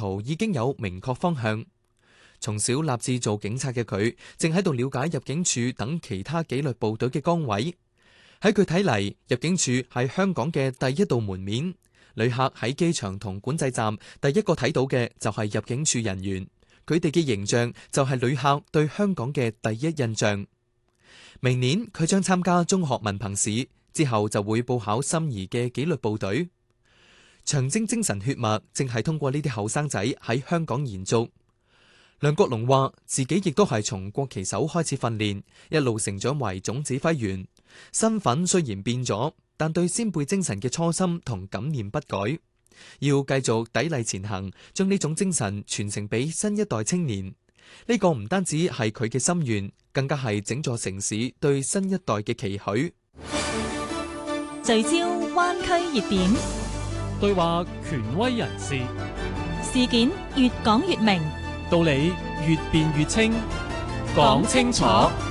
途已經有明確方向。從小立志做警察嘅佢，正喺度了解入境處等其他紀律部隊嘅崗位。喺佢睇嚟，入境處係香港嘅第一道門面。旅客喺機場同管制站第一個睇到嘅就係入境處人員，佢哋嘅形象就係旅客對香港嘅第一印象。明年佢將參加中學文憑試，之後就會報考心儀嘅紀律部隊。長征精神血脈正係通過呢啲後生仔喺香港延續。梁國龍話自己亦都係從國旗手開始訓練，一路成長為總指揮員。身份雖然變咗，但對先輩精神嘅初心同感念不改，要繼續砥礪前行，將呢種精神傳承俾新一代青年。呢個唔單止係佢嘅心願，更加係整座城市對新一代嘅期許。 聚焦灣區熱點， 對話權威人士， 事件越講越明， 道理越辯越清，講清楚。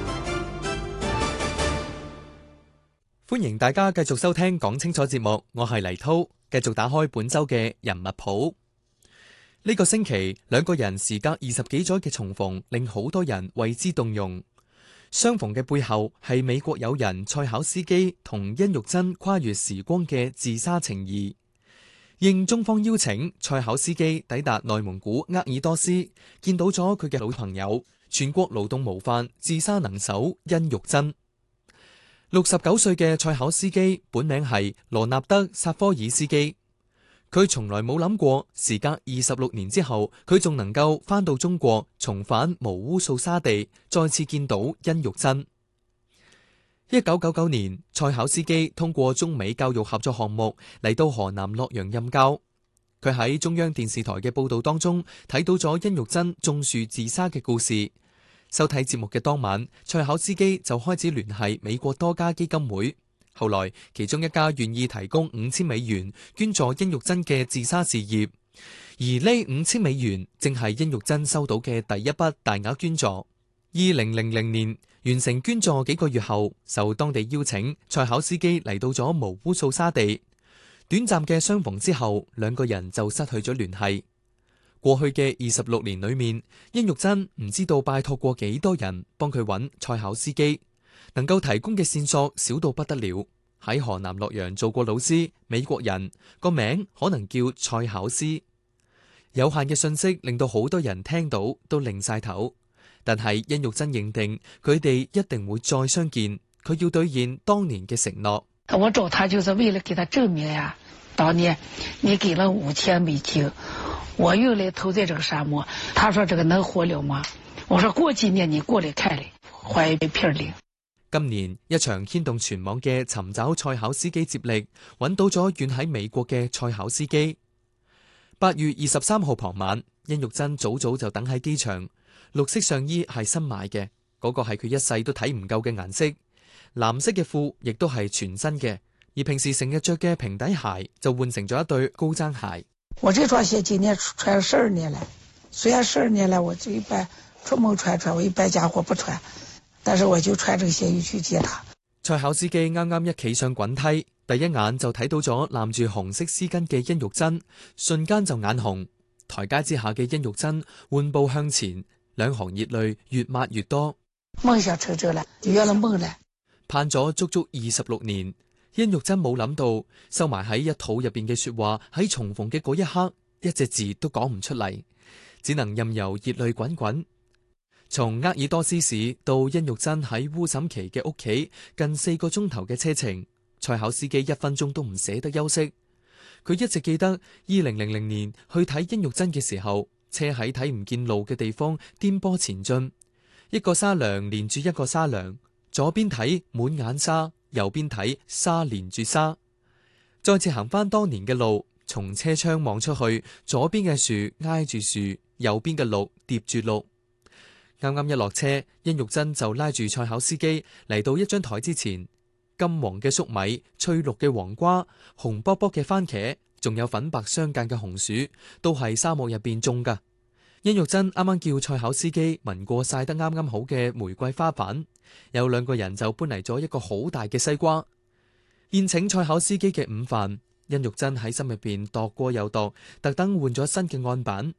歡迎大家繼續收聽講清楚節目，我係黎濤，繼續打開本周嘅人物譜。呢個星期，兩個人時隔20幾載嘅重逢，令好多人為之動容。相逢嘅背後係美國友人蔡巧思基同甄玉珍跨越時光嘅自殺情誼。應中方邀請，蔡巧思基抵達內蒙古鄂爾多斯，見到咗佢嘅老朋友，全國勞動模範、自殺能手甄玉珍。69歲嘅蔡巧思基本名係羅納德·薩科爾斯基，佢從來冇諗過，時隔26年之後，佢仲能夠返到中國，重返無污素沙地，再次見到甄玉珍。1999年，蔡巧思基通過中美教育合作項目嚟到河南洛陽任教。佢喺中央電視台嘅報道當中睇到咗甄玉珍種樹自殺嘅故事。收睇節目嘅當晚，蔡巧思基就開始聯繫美國多家基金會。後來，其中一家願意提供$5000捐助甄玉珍嘅自殺事業，而呢$5000正係甄玉珍收到嘅第一筆大額捐助。2000年完成捐助幾個月後，受當地邀請，蔡巧思基嚟到咗無污素沙地。短暫嘅相逢之後，兩個人就失去咗聯繫。過去嘅26年裏面，甄玉珍唔知道拜託過幾多人幫佢揾蔡巧思基，能夠提供嘅線索少到不得了。喺河南洛陽做過老師，美國人，個名可能叫蔡巧思。有限嘅信息令到好多人聽到都擰晒頭，但係甄玉珍認定佢哋一定會再相見，佢要兌現當年嘅承諾。 我找他就是為了給他證明呀，當年你給了$5000，我又來投在這個沙漠。他說這個能活了嗎？我說過幾年你過來看嘞，懷一片靈。 今年一場牽動全網嘅尋找蔡巧思基接力，揾到咗遠喺美國嘅蔡巧思基。8月23號傍晚，甄玉珍早早就等喺機場。綠色上衣係新買嘅，嗰個係佢一世都睇唔夠嘅顏色。藍色嘅褲亦都係全新嘅，而平時成日着嘅平底鞋就換成咗一對高踭鞋。 我這雙鞋今年穿12年了，雖然12年了，我就一般出門穿，我一般家伙不穿，但是我就穿這個鞋去接他。 蔡巧思基啱啱一企上滾梯，第一眼就睇到咗攬住紅色絲巾嘅甄玉珍，瞬間就眼紅。台階之下嘅甄玉珍緩步向前，兩行熱淚越抹越多。 夢想成真了，圓了夢了。 盼咗足足26年，甄玉珍冇諗到收埋喺一肚入邊嘅說話喺重逢嘅嗰一刻，一隻字都講唔出嚟，只能任由熱淚滾滾。從鄂爾多斯市到甄玉珍喺烏審旗嘅屋企，近4個鐘頭嘅車程，蔡巧思基1分鐘都唔捨得休息。佢一直記得2000年去睇甄玉珍嘅時候，車喺睇唔見路嘅地方顛簸前進，一個沙梁連住一個沙梁，左邊睇滿眼沙，右邊睇沙連住沙。再次行翻當年嘅路，從車窗望出去，左邊嘅樹挨住樹，右邊嘅綠疊住綠。啱啱一落車，甄玉珍就拉住蔡巧思基嚟到一張台之前，金黃嘅粟米、翠綠嘅黃瓜、紅卜卜嘅番茄，仲有粉白相間嘅紅薯，都係沙漠入邊種噶。甄玉珍啱啱叫蔡巧思基聞過曬得啱啱好嘅玫瑰花瓣，有2個人就搬嚟咗一個好大嘅西瓜，宴請蔡巧思基嘅午飯。甄玉珍喺心入邊度過又度，特登換咗新嘅案板。